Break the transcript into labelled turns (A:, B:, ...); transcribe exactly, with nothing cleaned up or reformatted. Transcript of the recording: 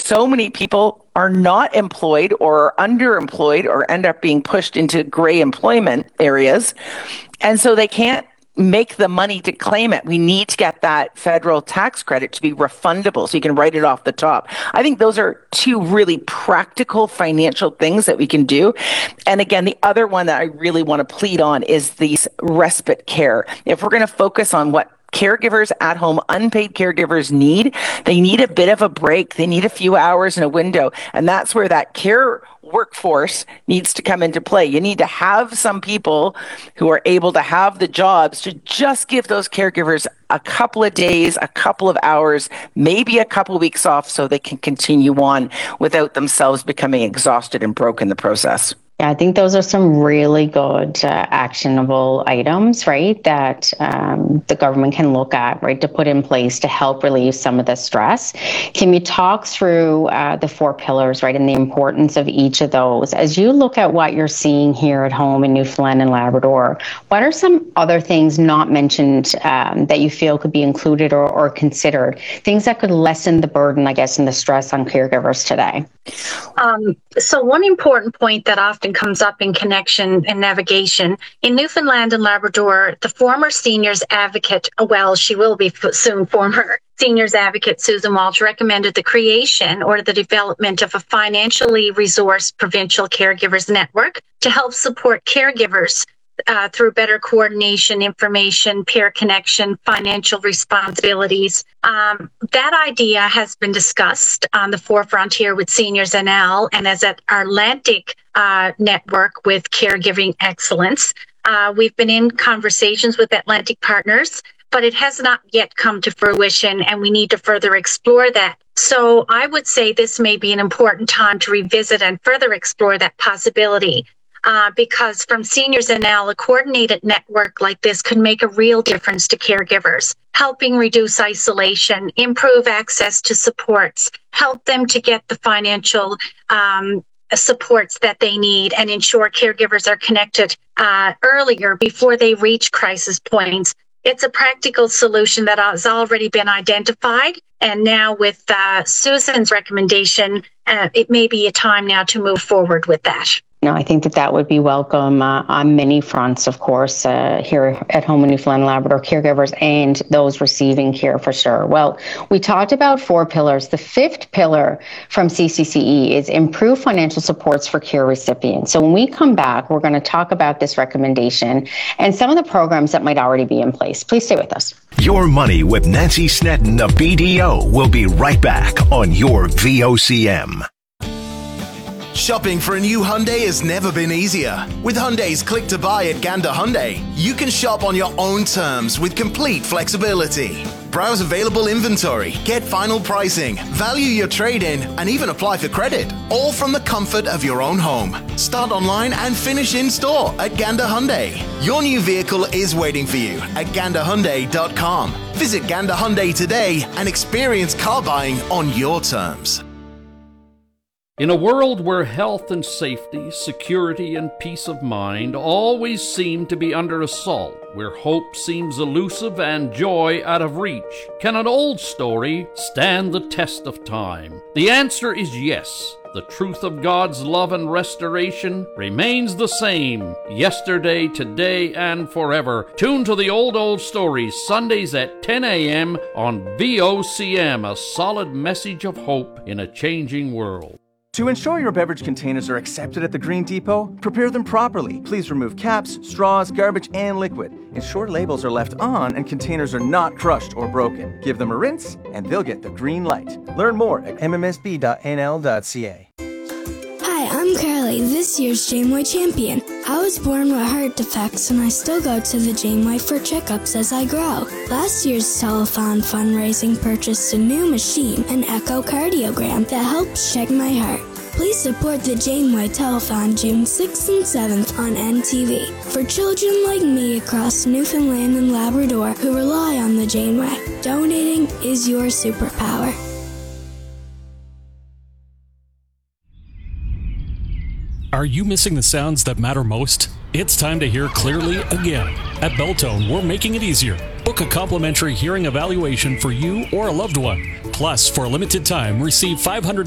A: so many people are not employed or underemployed or end up being pushed into gray employment areas. And so they can't make the money to claim it. We need to get that federal tax credit to be refundable so you can write it off the top. I think those are two really practical financial things that we can do. And again, the other one that I really want to plead on is these respite care. If we're going to focus on what caregivers at home, unpaid caregivers need, they need a bit of a break. They need a few hours in a window. And that's where that care workforce needs to come into play. You need to have some people who are able to have the jobs to just give those caregivers a couple of days, a couple of hours, maybe a couple of weeks off so they can continue on without themselves becoming exhausted and broke in the process.
B: Yeah, I think those are some really good uh, actionable items, right, that um, the government can look at, right, to put in place to help relieve some of the stress. Can you talk through uh, the four pillars, right, and the importance of each of those? As you look at what you're seeing here at home in Newfoundland and Labrador, what are some other things not mentioned um, that you feel could be included or, or considered, things that could lessen the burden, I guess, and the stress on caregivers today?
C: Um, so one important point that often comes up in connection and navigation, in Newfoundland and Labrador, the former seniors advocate, well, she will be soon former seniors advocate, Susan Walsh, recommended the creation or the development of a financially resourced provincial caregivers network to help support caregivers Uh, through better coordination, information, peer connection, financial responsibilities. Um, that idea has been discussed on the forefront here with Seniors N L and as at our Atlantic uh, network with Caregiving Excellence. Uh, we've been in conversations with Atlantic partners, but it has not yet come to fruition, and we need to further explore that. So I would say this may be an important time to revisit and further explore that possibility. Uh, because from Seniors N L, a coordinated network like this could make a real difference to caregivers, helping reduce isolation, improve access to supports, help them to get the financial um, supports that they need, and ensure caregivers are connected uh, earlier before they reach crisis points. It's a practical solution that has already been identified. And now with uh, Susan's recommendation, uh, it may be a time now to move forward with that.
B: No, I think that that would be welcome uh, on many fronts, of course, uh, here at home in Newfoundland and Labrador, caregivers and those receiving care for sure. Well, we talked about four pillars. The fifth pillar from C C C E is improve financial supports for care recipients. So when we come back, we're going to talk about this recommendation and some of the programs that might already be in place. Please stay with us.
D: Your Money with Nancy Snedden of B D O will be right back on your V O C M.
E: Shopping for a new Hyundai has never been easier. With Hyundai's Click to Buy at Gander Hyundai, you can shop on your own terms with complete flexibility. Browse available inventory, get final pricing, value your trade-in, and even apply for credit, all from the comfort of your own home. Start online and finish in store at Gander Hyundai. Your new vehicle is waiting for you at gander hyundai dot com. Visit Gander Hyundai today and experience car buying on your terms.
F: In a world where health and safety, security and peace of mind always seem to be under assault, where hope seems elusive and joy out of reach, can an old story stand the test of time? The answer is yes. The truth of God's love and restoration remains the same, yesterday, today, and forever. Tune to the Old Old Stories, Sundays at ten a.m. on V O C M, a solid message of hope in a changing world.
G: To ensure your beverage containers are accepted at the Green Depot, prepare them properly. Please remove caps, straws, garbage, and liquid. Ensure labels are left on and containers are not crushed or broken. Give them a rinse and they'll get the green light. Learn more at m m s b dot n l dot c a.
H: Hi, I'm Carly, this year's Janeway champion. I was born with heart defects and I still go to the Janeway for checkups as I grow. Last year's telethon fundraising purchased a new machine, an echocardiogram, that helps check my heart. Please support the Janeway Telethon June sixth and seventh on N T V for children like me across Newfoundland and Labrador who rely on the Janeway. Donating is your superpower.
I: Are you missing the sounds that matter most? It's time to hear clearly again. At Beltone, we're making it easier. Book a complimentary hearing evaluation for you or a loved one. Plus, for a limited time, receive five hundred